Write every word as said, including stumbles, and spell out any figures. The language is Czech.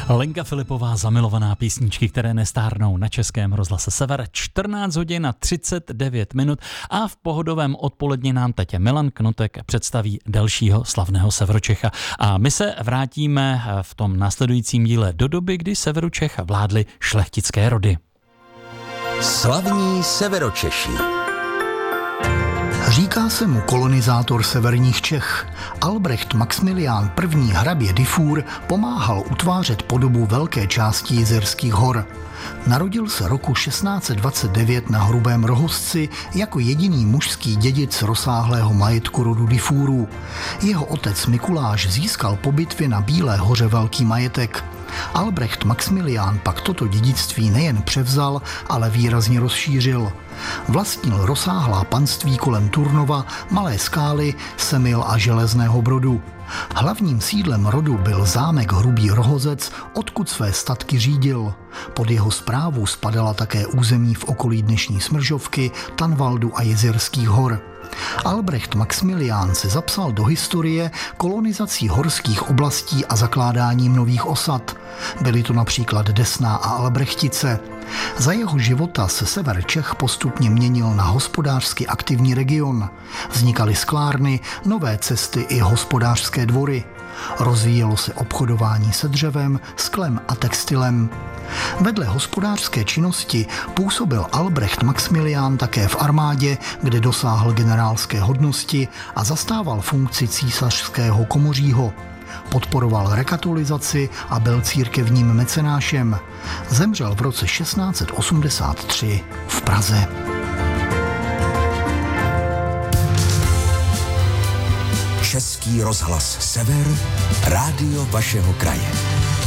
Lenka Filipová, Zamilovaná, písničky, které nestárnou, na Českém rozhlase Sever. čtrnáct hodin a třicet devět minut a v pohodovém odpoledni nám teď Milan Knotek představí dalšího slavného Severočecha. A my se vrátíme v tom následujícím díle do doby, kdy Severočech vládly šlechtické rody. Slavní Severočeši. Říká se mu kolonizátor severních Čech. Albrecht Maxmilián I. hrabě Diffur pomáhal utvářet podobu velké části Jizerských hor. Narodil se roku šestnáct set dvacet devět na Hrubém Rohozci jako jediný mužský dědic rozsáhlého majetku rodu Diffurů. Jeho otec Mikuláš získal po bitvě na Bílé hoře velký majetek. Albrecht Maxmilián pak toto dědictví nejen převzal, ale výrazně rozšířil. Vlastnil rozsáhlá panství kolem Turnova, Malé Skály, Semil a Železného Brodu. Hlavním sídlem rodu byl zámek Hrubý Rohozec, odkud své statky řídil. Pod jeho správu spadala také území v okolí dnešní Smržovky, Tanvaldu a Jizerských hor. Albrecht Maxmilián se zapsal do historie kolonizací horských oblastí a zakládáním nových osad. Byly to například Desná a Albrechtice. Za jeho života se sever Čech postupně měnil na hospodářsky aktivní region. Vznikaly sklárny, nové cesty i hospodářské dvory. Rozvíjelo se obchodování se dřevem, sklem a textilem. Vedle hospodářské činnosti působil Albrecht Maxmilián také v armádě, kde dosáhl generálské hodnosti a zastával funkci císařského komořího. Podporoval rekatolizaci a byl církevním mecenášem. Zemřel v roce šestnáct set osmdesát tři v Praze. Český rozhlas Sever, rádio vašeho kraje.